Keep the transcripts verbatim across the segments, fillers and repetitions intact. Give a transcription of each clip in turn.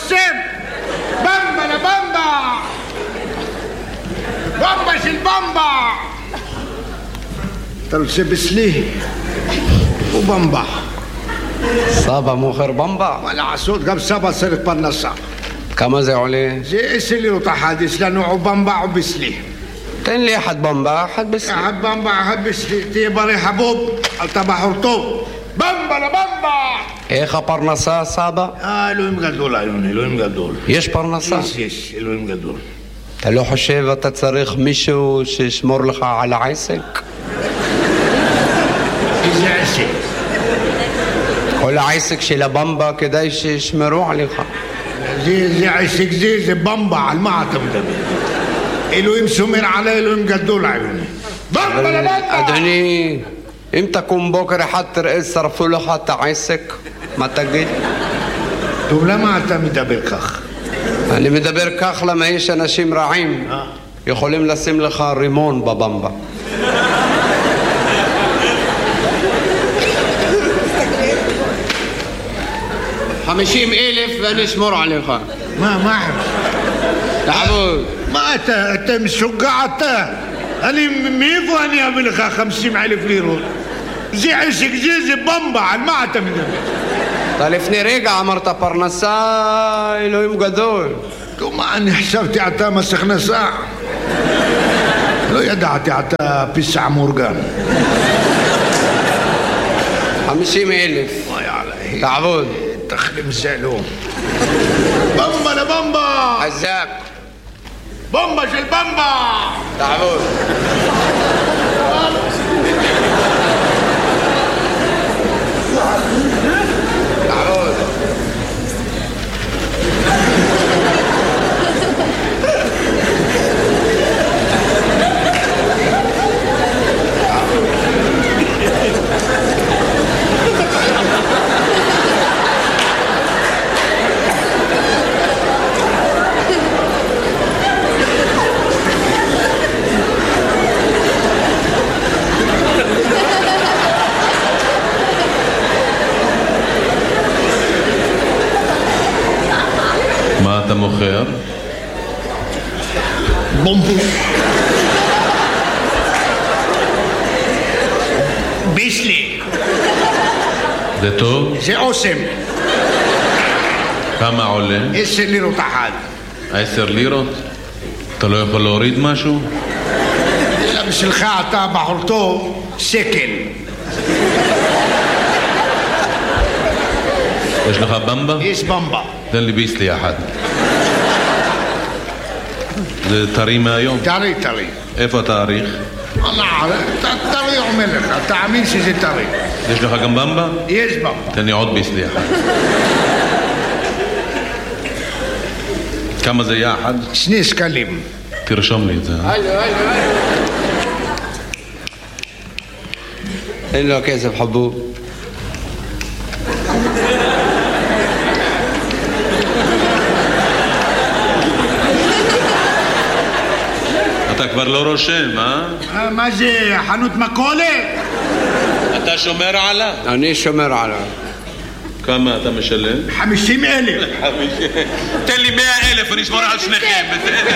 אוסם! במבה לבמבה! במבה של במבה! אתה רוצה בסלי? ובמבה. סבא מוכר במבה? מה לעשות, גם סבא צריך פרנסה. כמה זה עולה? זה עשר לירות אחד, יש לנו או במבה או בסלי. תן לי אחד במבה, אחד בסלי. אחד במבה, אחד בסלי. תהיה בריא חבוב, אתה בחור טוב. במבה לבמבה! איך הפרנסה, סבא? אה, אלוהים גדול היום, אלוהים גדול. יש פרנסה? יש, יש, אלוהים גדול. אתה לא חושב אתה צריך מישהו שישמור לך על העסק? איזה עסק? כל העסק של הבמבה כדאי שישמרו עליך. זה, זה עסק זה, זה במבה, על מה אתה מדבר? אלוהים שומר עלי, אלוהים גדול עלינו. במבה לבמבה! אדוני, אם תקום בוקר אחד תראה שרפו לך את העסק, מה תגיד? טוב, למה אתה מדבר כך? אני מדבר כך למה יש אנשים רעים יכולים לשים לך רימון בבמבה. חמישים אלף ואני אשמור עליך. מה, מה? תעבוד. מה אתה, אתה משוגע אתה? אני, מאיפה אני אביא לך חמישים אלף לירות? זה עסק זה, זה במבה, על מה אתה מדבר? אתה לפני רגע אמרת פרנסה, אלוהים גדול. טוב, מה, אני חשבתי אתה מס הכנסה. לא ידעתי אתה פיסע מאורגן. חמישים אלף. תעבוד. תחלים סלום. במבה לבמבה! חזק. במבה של במבה! תעבוד. תעבוד. מה אתה מוכר? בומבו. ביסלי. זה טוב? זה אוסם. כמה עולה? עשר לירות אחד. עשר לירות? אתה לא יכול להוריד משהו? אלא בשבילך אתה בחור טוב, שקל. יש לך במבה? יש במבה. תן לי ביסלי אחד. זה טרי מהיום? טרי, טרי. איפה התאריך? טרי אומר לך, תאמין שזה טרי. יש לך גם במבה? יש במבה. תן לי עוד ביסלי אחד. כמה זה יחד? שני שקלים. תרשום לי את זה. הלו, הלו, הלו. אין לו כסף חבוב. אתה כבר לא רושם, אה? מה זה, חנות מכולת? אתה שומר עליו? אני שומר עליו. כמה אתה משלם? חמישים אלף. תן לי מאה אלף ונשמור על שניכם, בסדר?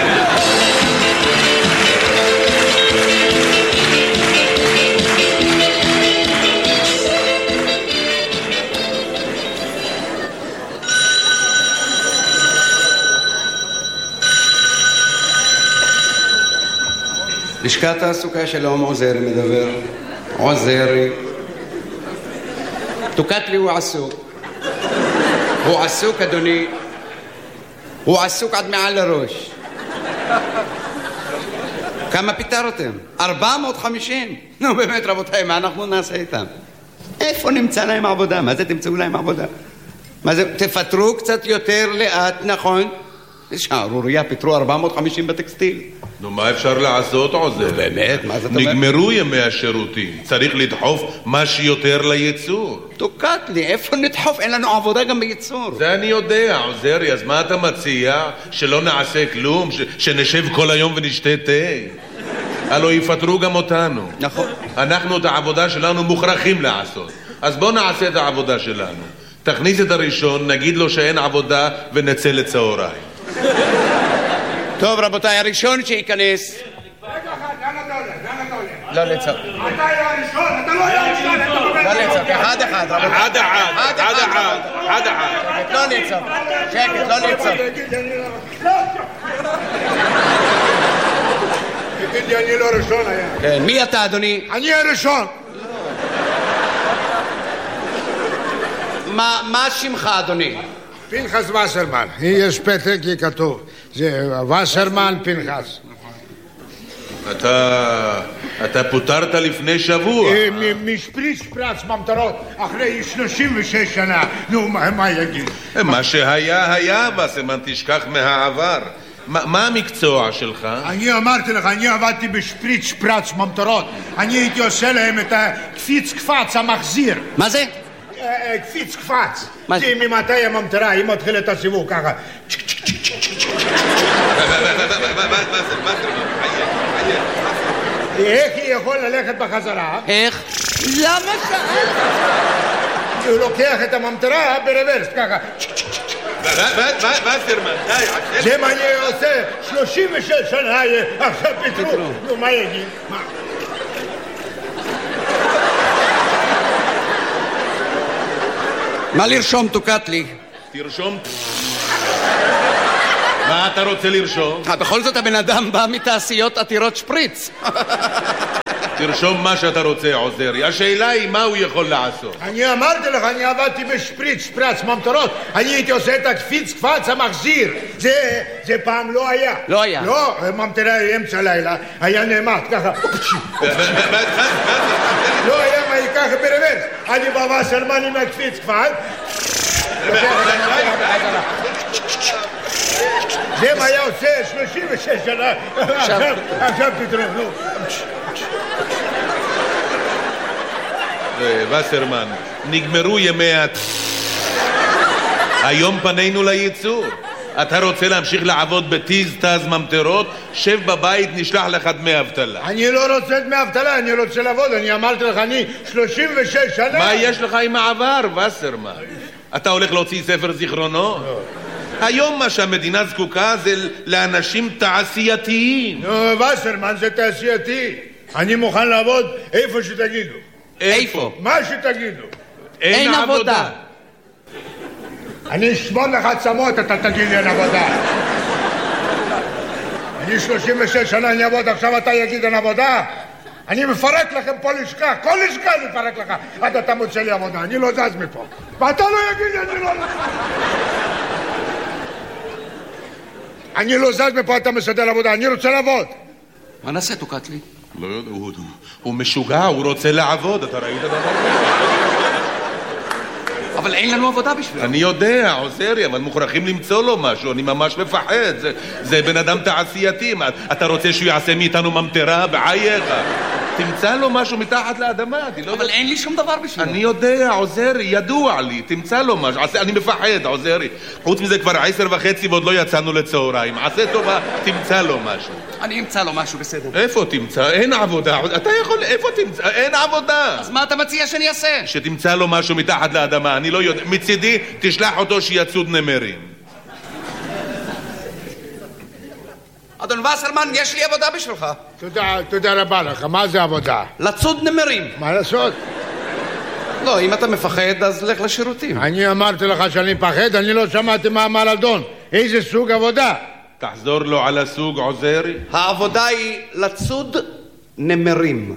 לשכת התעסוקה שלום, עוזרי מדבר. עוזרי. תוקת לי הוא עסוק. הוא עסוק, אדוני. הוא עסוק עד מעל לראש. כמה פיטרתם? ארבע מאות וחמישים. נו באמת רבותיי, מה אנחנו נעשה איתם? איפה נמצא להם עבודה? מה זה תמצאו להם עבודה? מה זה? תפטרו קצת יותר לאט, נכון? שערוריה, פיטרו ארבע מאות וחמישים בטקסטיל. נו, מה אפשר לעשות, עוזר? באמת, מה זאת אומרת? נגמרו ימי השירותים. צריך לדחוף מה שיותר לייצור. תוקת לי, איפה נדחוף? אין לנו עבודה גם בייצור. זה אני יודע, עוזרי, אז מה אתה מציע? שלא נעשה כלום? ש- שנשב כל היום ונשתה תה? הלוא יפטרו גם אותנו. נכון. אנחנו את העבודה שלנו מוכרחים לעשות. אז בוא נעשה את העבודה שלנו. תכניס את הראשון, נגיד לו שאין עבודה ונצא לצהריים. טוב, רבותיי, הראשון שייכנס. רגע אחד, לאן אתה הולך? לאן אתה הולך? לא לצאת. אתה היה הראשון, אתה לא היה הראשון, אתה בבית. לא לצאת, אחד אחד, רבותיי. אחד אחד, אחד אחד, אחד אחד. לא לצאת, שקט, לא לצאת. תגיד לי, אני לא ראשון היה. כן, מי אתה, אדוני? אני הראשון. מה שמך, אדוני? פנחס וסרמן. יש פתק כי כתוב. זה וסרמן פנחס. אתה... אתה פוטרת לפני שבוע. משפריץ שפרץ ממטרות אחרי שלושים ושש שנה. נו, מה יגיד? מה שהיה היה, וסרמן, תשכח מהעבר. מה המקצוע שלך? אני אמרתי לך, אני עבדתי בשפריץ שפרץ ממטרות. אני הייתי עושה להם את הקפיץ קפץ המחזיר. מה זה? קפיץ קפץ. כי ממתי הממטרה, היא מתחילה את הסיבוב ככה. איך היא יכול ללכת בחזרה? איך? למה שאלת? הוא לוקח את הממטרה ברוורס ככה. וסרמן, די. זה מה אני עושה שלושים ושש שנה עכשיו פיתרו. נו, מה יגיד? מה לרשום, תוקעת לי? תרשום. מה אתה רוצה לרשום? בכל זאת הבן אדם בא מתעשיות עתירות שפריץ. תרשום מה שאתה רוצה, עוזרי. השאלה היא מה הוא יכול לעשות. אני אמרתי לך, אני עבדתי בשפריץ, שפרץ, ממטרות. אני הייתי עושה את הקפיץ קפץ המחזיר. זה, זה פעם לא היה. לא היה. לא, ממטרה אמצע לילה, היה נעמד ככה. לא היה מה ייקח ברוורס. אני בא וסרמן עם הקפיץ קפץ. זה מה היה עושה שלושים ושש שנה. עכשיו פתרון, נו. וסרמן, נגמרו ימי ה... היום פנינו לייצור. אתה רוצה להמשיך לעבוד בטיז תז ממטרות? שב בבית, נשלח לך דמי אבטלה. אני לא רוצה דמי אבטלה, אני רוצה לעבוד. אני אמרתי לך, אני שלושים ושש שנה. מה יש לך עם העבר, וסרמן? אתה הולך להוציא ספר זיכרונות? היום מה שהמדינה זקוקה זה לאנשים תעשייתיים. נו, וסרמן, זה תעשייתי. אני מוכן לעבוד איפה שתגידו. איפה? מה שתגידו. אין עבודה. אני אשמור לך עצמות, אתה תגיד לי אין עבודה. אני שלושים ושש שנה אני אעבוד, עכשיו אתה יגיד אין עבודה? אני מפרק לכם פה לשכה, כל לשכה אני מפרק לך עד אתה מוצא לי עבודה, אני לא זז מפה. ואתה לא יגיד לי, אני לא... אני לא זז מפה, אתה מסדר עבודה, אני רוצה לעבוד. מה נעשה, תוקעת לי? לא יודע, הוא משוגע, הוא רוצה לעבוד, אתה ראית דבר? אבל אין לנו עבודה בשבילו. אני יודע, עוזרי, אבל מוכרחים למצוא לו משהו, אני ממש מפחד. זה, זה בן אדם תעשייתי. אתה רוצה שהוא יעשה מאיתנו ממטרה בעייך? תמצא לו משהו מתחת לאדמה. לא אבל אין לי שום דבר בשבילו. אני יודע, עוזרי, ידוע לי. תמצא לו משהו. אני מפחד, עוזרי. חוץ מזה כבר עשר וחצי ועוד לא יצאנו לצהריים. עשה טובה, תמצא לו משהו. אני אמצא לו משהו, בסדר. איפה תמצא? אין עבודה. אתה יכול, איפה תמצא? אין עבודה. אז מה אתה מציע שאני אעשה? שתמצא לו משהו מתחת לאדמה. אני לא יודע. מצידי, תשלח אותו שיצוד נמרים. אדון וסרמן, יש לי עבודה בשבילך. תודה, תודה רבה לך. מה זה עבודה? לצוד נמרים. מה לעשות? לא, אם אתה מפחד, אז לך לשירותים. אני אמרתי לך שאני מפחד, אני לא שמעתי מה אמר אדון. איזה סוג עבודה? תחזור לו על הסוג, עוזרי. העבודה היא לצוד נמרים.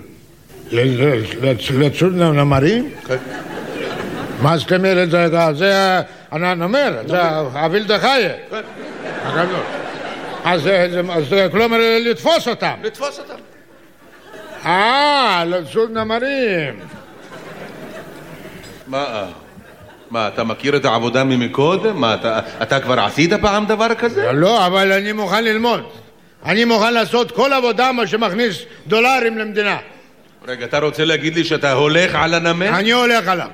לצוד נמרים? מה זאת אומרת? זה הנמר, זה הווילדה חיה. אז כלומר לתפוס אותם. לתפוס אותם. אה, לצוד נמרים. מה? מה, אתה מכיר את העבודה ממקודם? מה, אתה, אתה כבר עשית פעם דבר כזה? לא, אבל אני מוכן ללמוד. אני מוכן לעשות כל עבודה מה שמכניס דולרים למדינה. רגע, אתה רוצה להגיד לי שאתה הולך על הנמר? אני הולך עליו.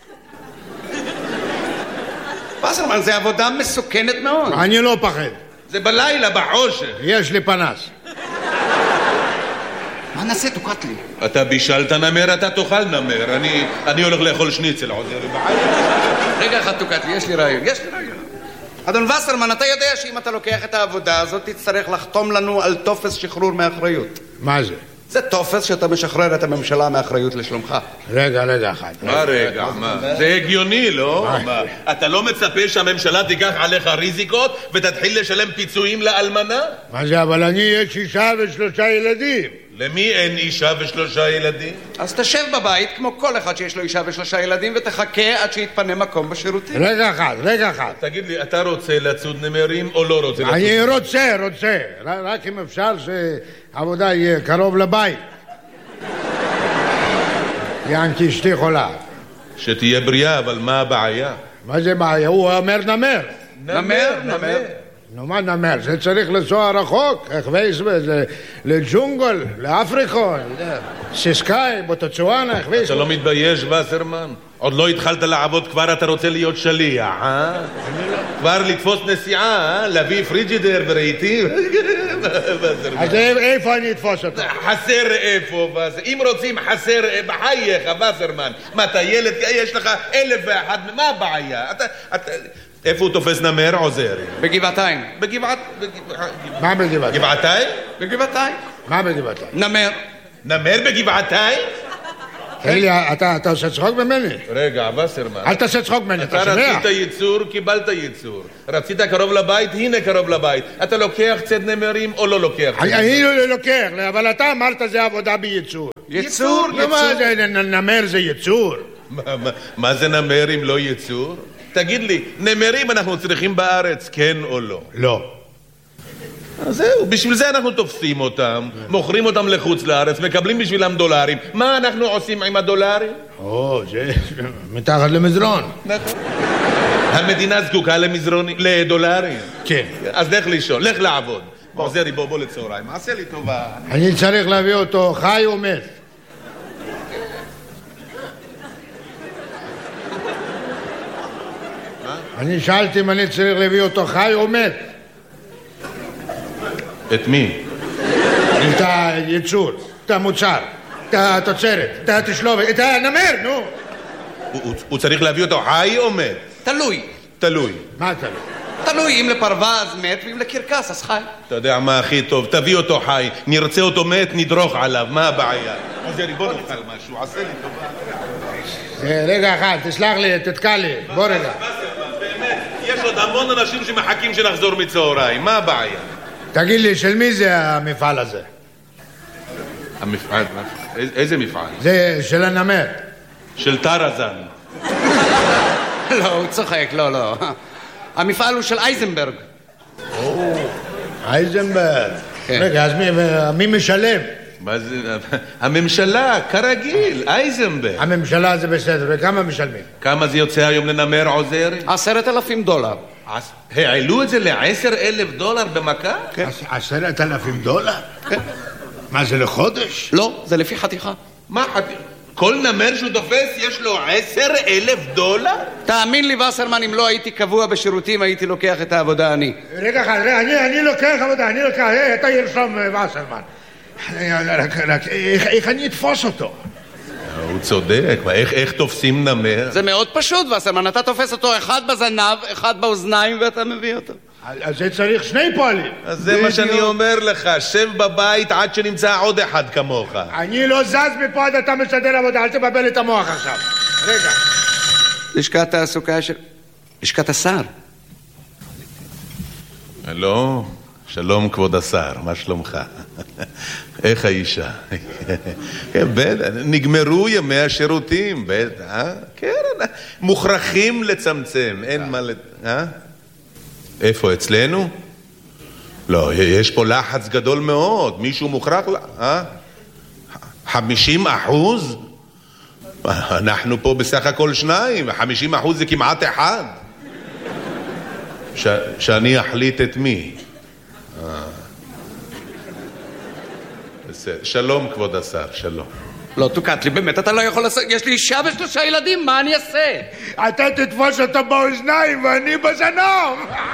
וסרמן, זה עבודה מסוכנת מאוד. אני לא פחד. זה בלילה, בחושך. יש לי פנס. מה נעשה, תוקעת לי? אתה בישלת נמר, אתה תאכל נמר. אני, אני הולך לאכול שניצל, עוזרי. רגע אחד תוקעת לי, יש לי רעיון, יש לי רעיון. אדון וסרמן, אתה יודע שאם אתה לוקח את העבודה הזאת, תצטרך לחתום לנו על טופס שחרור מאחריות. מה זה? זה טופס שאתה משחרר את הממשלה מאחריות לשלומך. רגע, רגע אחד. מה רגע, מה? זה הגיוני, לא? אתה לא מצפה שהממשלה תיקח עליך ריזיקות ותתחיל לשלם פיצויים לאלמנה? מה זה? אבל אני יש אישה ושלושה ילדים. למי אין אישה ושלושה ילדים? אז תשב בבית כמו כל אחד שיש לו אישה ושלושה ילדים ותחכה עד שיתפנה מקום בשירותים. רגע אחד, רגע אחד. תגיד לי, אתה רוצה לצוד נמרים או לא רוצה לצוד? אני רוצה, רוצה. רק אם אפשר שהעבודה יהיה קרוב לבית. ינקי אשתי חולה. שתהיה בריאה, אבל מה הבעיה? מה זה בעיה? הוא אומר נמר. נמר, נמר. נו, מה נמר? זה צריך לנסוע רחוק. איך וייס בזה? לג'ונגל, לאפריקון, סיסקאי, בוטוצואנה, איך וייס? אתה לא מתבייש, וסרמן? עוד לא התחלת לעבוד, כבר אתה רוצה להיות שליח, אה? כבר לתפוס נסיעה, אה? להביא פריג'ידר ורהיטים? אז איפה אני אתפוס אותו? חסר איפה, אם רוצים חסר, בחייך, וסרמן. מה, אתה ילד, יש לך אלף ואחד, מה הבעיה? איפה הוא תופס נמר, עוזר? בגבעתיים. בגבעת... מה בגבעתיים? גבעתיים? בגבעתיים. מה בגבעתיים? נמר. נמר בגבעתיים? תגיד לי, אתה עושה צחוק ממני? רגע, וסרמן. אל תעשה צחוק ממני, אתה אתה שומע? רצית ייצור, קיבלת ייצור. רצית קרוב לבית, הנה קרוב לבית. אתה לוקח צד נמרים או לא לוקח? אני לא לוקח, אבל אתה אמרת זה עבודה בייצור. ייצור, נו, מה זה, נמר זה ייצור? מה זה נמר אם לא ייצור? תגיד לי, נמרים אנחנו צריכים בארץ, כן או לא? לא. אז זהו, בשביל זה אנחנו תופסים אותם, מוכרים אותם לחוץ לארץ, מקבלים בשבילם דולרים. מה אנחנו עושים עם הדולרים? או, זה מתחת למזרון. נכון. המדינה זקוקה למזרונים, לדולרים. כן. אז לך לישון, לך לעבוד. עוזרי, בוא, בוא לצהריים, עשה לי טובה. אני צריך להביא אותו חי או מת. אני שאלתי אם אני צריך להביא אותו חי או מת. את מי? את הייצור, את המוצר, את התוצרת, את התשלובת, את הנמר, נו. הוא צריך להביא אותו חי או מת? תלוי. תלוי. מה תלוי? תלוי, אם לפרווה אז מת, ואם לקרקס אז חי. אתה יודע מה הכי טוב? תביא אותו חי, נרצה אותו מת, נדרוך עליו, מה הבעיה? עוזרי, בוא נאכל משהו, עשה לי טובה. רגע אחד, תסלח לי, תתקע לי, בוא רגע. באמת, יש עוד המון אנשים שמחכים שנחזור מצהריים, מה הבעיה? תגיד לי, של מי זה המפעל הזה? המפעל? איזה מפעל? זה של הנמר. של טרזן. לא, הוא צוחק, לא, לא. המפעל הוא של אייזנברג. או, אייזנברג. רגע, אז מי משלם? מה זה? הממשלה, כרגיל, אייזנברג. הממשלה זה בסדר, וכמה משלמים? כמה זה יוצא היום לנמר, עוזרי? עשרת אלפים דולר. העלו את זה לעשר אלף דולר במכה? כן. עשרת אלפים דולר? כן. מה זה, לחודש? לא, זה לפי חתיכה. מה חתיכה? כל נמר שהוא תופס יש לו עשר אלף דולר? תאמין לי, וסרמן, אם לא הייתי קבוע בשירותים, הייתי לוקח את העבודה אני. רגע אחד, אני לוקח עבודה, אני לוקח, אתה ירשום וסרמן. רק איך אני אתפוס אותו? הוא צודק, איך תופסים נמר? זה מאוד פשוט, וסרמן, אתה תופס אותו אחד בזנב, אחד באוזניים, ואתה מביא אותו. אז זה צריך שני פועלים. אז זה מה שאני אומר לך, שב בבית עד שנמצא עוד אחד כמוך. אני לא זז מפה עד אתה משדר עבודה, אל תבלבל את המוח עכשיו. רגע. לשכת תעסוקה של... לשכת השר. לא, שלום כבוד השר, מה שלומך? איך האישה? בטח, נגמרו ימי השירותים, בטח, כן, מוכרחים לצמצם, אין מה לת... איפה, אצלנו? לא, יש פה לחץ גדול מאוד, מישהו מוכרח, אה? חמישים אחוז? אנחנו פה בסך הכל שניים, חמישים אחוז זה כמעט אחד. ש... שאני אחליט את מי? בסדר, שלום כבוד השר, שלום. לא, תוקעת לי, באמת, אתה לא יכול לעשות... יש לי אישה ושלושה ילדים, מה אני אעשה? אתה תתפוס אותו באוזניים ואני בזנב.